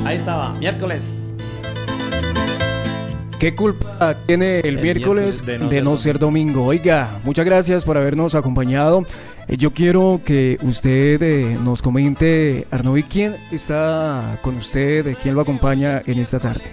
Ahí estaba, miércoles. ¿Qué culpa tiene el miércoles de no ser domingo? Oiga, muchas gracias por habernos acompañado. Yo quiero que usted nos comente, Arnovi, ¿quién está con usted? ¿Quién lo acompaña en esta tarde?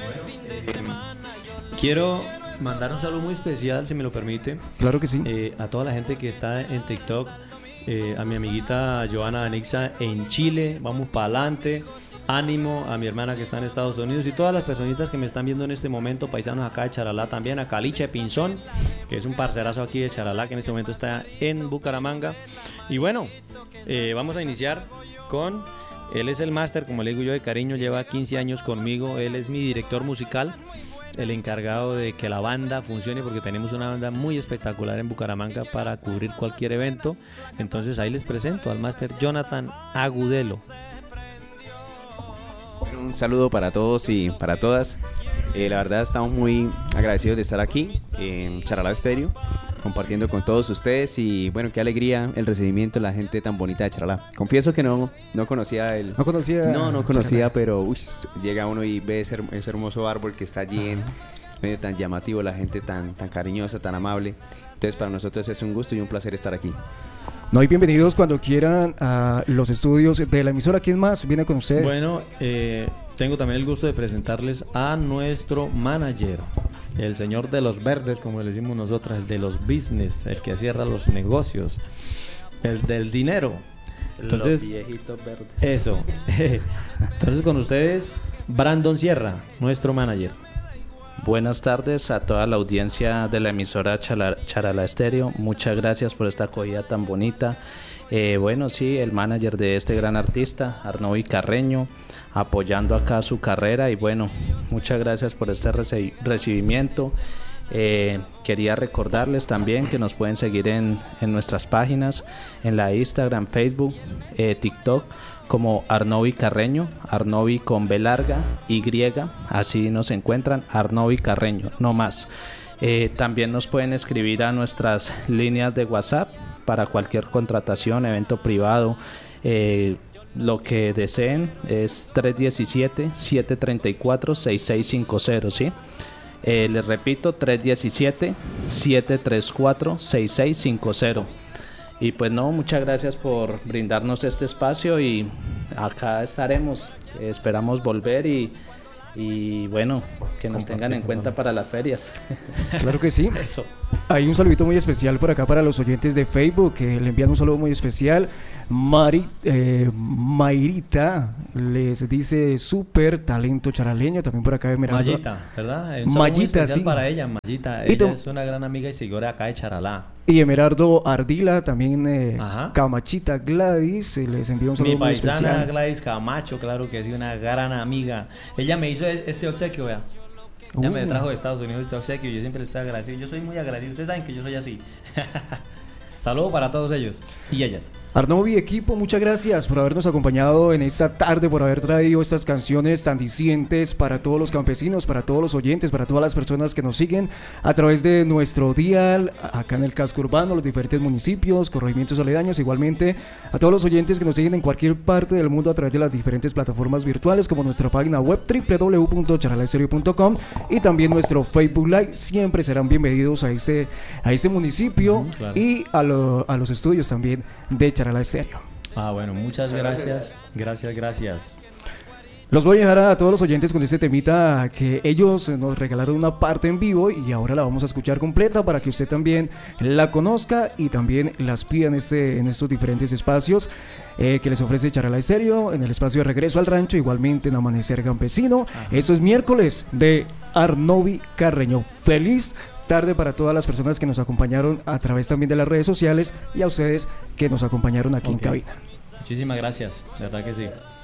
Quiero mandar un saludo muy especial, si me lo permite. Claro que sí. A toda la gente que está en TikTok, a mi amiguita Joana Anixa en Chile, vamos para adelante. Ánimo, a mi hermana que está en Estados Unidos y todas las personitas que me están viendo en este momento, paisanos acá de Charalá también, a Caliche Pinzón, que es un parcerazo aquí de Charalá, que en este momento está en Bucaramanga. Y bueno, vamos a iniciar con, él es el máster, como le digo yo de cariño, lleva 15 años conmigo, él es mi director musical, el encargado de que la banda funcione, porque tenemos una banda muy espectacular en Bucaramanga para cubrir cualquier evento. Entonces ahí les presento al máster Jonathan Agudelo. Un saludo para todos y para todas. La verdad estamos muy agradecidos de estar aquí en Charalá Estéreo, compartiendo con todos ustedes, y bueno, qué alegría el recibimiento de la gente tan bonita de Charalá. Confieso que no conocía No conocía, pero llega uno y ve ese hermoso árbol que está allí en medio, tan llamativo, la gente tan cariñosa, tan amable. Entonces para nosotros es un gusto y un placer estar aquí. No, y bienvenidos cuando quieran a los estudios de la emisora. ¿Quién más viene con ustedes? Bueno, tengo también el gusto de presentarles a nuestro manager, el señor de los verdes, como le decimos nosotras, el de los business, el que cierra los negocios, el del dinero. Entonces, los viejitos verdes. Eso. Entonces con ustedes, Brandon Sierra, nuestro manager. Buenas tardes a toda la audiencia de la emisora Charalá Estéreo. Muchas gracias por esta acogida tan bonita. Bueno, sí, el manager de este gran artista, Arnovi Carreño, apoyando acá su carrera, y bueno, muchas gracias por este recibimiento. Quería recordarles también que nos pueden seguir en nuestras páginas, en la Instagram, Facebook, TikTok, como Arnovi Carreño, Arnovi con B larga, Y, así nos encuentran, Arnovi Carreño, no más. También nos pueden escribir a nuestras líneas de WhatsApp para cualquier contratación, evento privado, lo que deseen. Es 317-734-6650, ¿sí? Les repito, 317-734-6650. Y pues no, muchas gracias por brindarnos este espacio, y acá estaremos, esperamos volver y bueno, que nos tengan en cuenta para las ferias. Claro que sí. Eso. Hay un saludito muy especial por acá para los oyentes de Facebook, que le envían un saludo muy especial. Mayrita les dice súper talento charaleño, también por acá de Meraldo. Mayita, ¿verdad? Un saludo muy especial para ella, Mayita. Ella es una gran amiga y seguidora acá de Charalá. Y Emerardo Ardila, también Camachita Gladys, les envío un saludo muy especial. Mi paisana Gladys Camacho, claro que sí, una gran amiga. Ella me hizo este obsequio, vea. Ella me trajo de Estados Unidos este obsequio, yo siempre le estoy agradecido. Yo soy muy agradecido, ustedes saben que yo soy así. Saludos para todos ellos y ellas. Arnovi, equipo, muchas gracias por habernos acompañado en esta tarde, por haber traído estas canciones tan dicientes para todos los campesinos, para todos los oyentes, para todas las personas que nos siguen a través de nuestro dial, acá en el casco urbano, los diferentes municipios, corregimientos aledaños, igualmente a todos los oyentes que nos siguen en cualquier parte del mundo a través de las diferentes plataformas virtuales, como nuestra página web www.charalaestereo.com y también nuestro Facebook Live. Siempre serán bienvenidos a este municipio, claro, y a los estudios también de Charalá Estéreo. Bueno, muchas gracias. Gracias. Los voy a dejar a todos los oyentes con este temita que ellos nos regalaron una parte en vivo, y ahora la vamos a escuchar completa para que usted también la conozca y también las pida en estos diferentes espacios que les ofrece Charalá Estéreo, en el espacio de Regreso al Rancho, igualmente en Amanecer Campesino. Esto es miércoles de Arnovi Carreño. Feliz tarde para todas las personas que nos acompañaron a través también de las redes sociales, y a ustedes que nos acompañaron aquí en cabina. Muchísimas gracias, de verdad que sí.